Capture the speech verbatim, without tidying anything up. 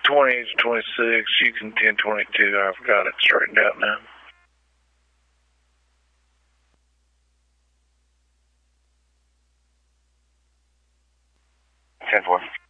twenty-eight to twenty-six, you can ten twenty-two. I've got it straightened out now. ten four.